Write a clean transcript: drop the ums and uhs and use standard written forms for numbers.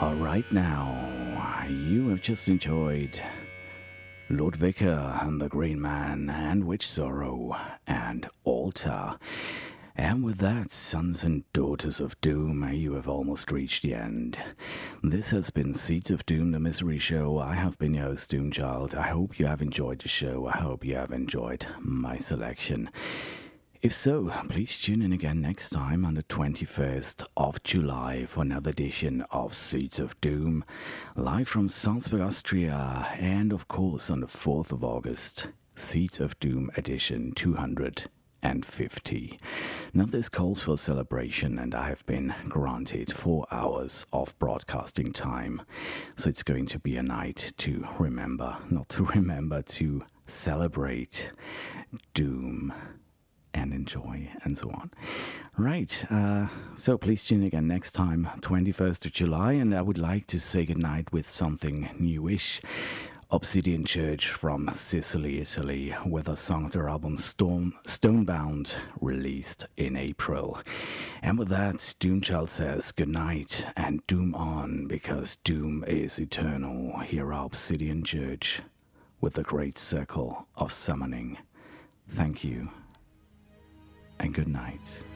Alright now, you have just enjoyed Lord Vicar and the Green Man and Witch Sorrow and Altar. And with that, sons and daughters of doom, you have almost reached the end. This has been Seeds of Doom, the Misery Show. I have been your host, Doomchild. I hope you have enjoyed the show. I hope you have enjoyed my selection. If so, please tune in again next time on the 21st of July for another edition of Seeds of Doom, live from Salzburg, Austria, and of course on the 4th of August, Seeds of Doom edition 250. Now this calls for celebration, and I have been granted 4 hours of broadcasting time, so it's going to be a night to remember, not to remember, to celebrate Doom and enjoy, and so on. Right, so please tune in again next time, 21st of July, and I would like to say goodnight with something newish. Obsidian Church from Sicily, Italy, with a song of their album Stonebound, released in April. And with that, Doomchild says goodnight and doom on, because doom is eternal. Here are Obsidian Church with the great circle of summoning. Thank you and good night.